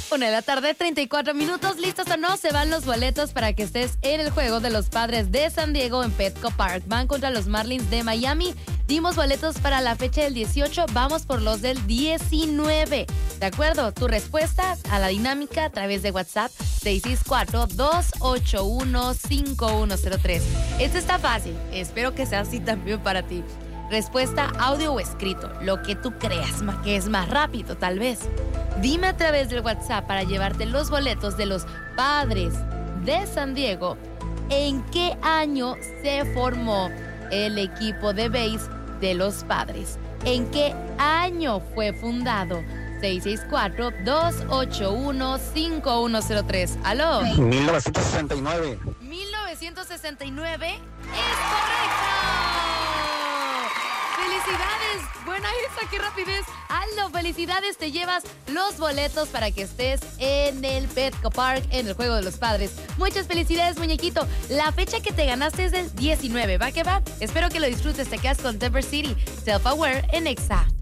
1 de la tarde, 34 minutos. ¿Listos o no? Se van los boletos para que estés en el juego de los Padres de San Diego en Petco Park. Van contra los Marlins de Miami. Dimos boletos para la fecha del 18. Vamos por los del 19. ¿De acuerdo? Tu respuesta a la dinámica a través de WhatsApp 664-281-5103. Este está fácil. Espero que sea así también para ti. Respuesta audio o escrito, lo que tú creas que es más rápido, tal vez. Dime a través del WhatsApp para llevarte los boletos de los Padres de San Diego. ¿En qué año se formó el equipo de béis de los Padres? ¿En qué año fue fundado? 664-281-5103. ¿Aló? 1969. 1969 es correcto. ¡Felicidades! Buena esa, qué rapidez. Aldo, felicidades, te llevas los boletos para que estés en el Petco Park, en el Juego de los Padres. Muchas felicidades, muñequito. La fecha que te ganaste es del 19, ¿va que va? Espero que lo disfrutes, te quedas con Denver City. Self-Aware en Exa.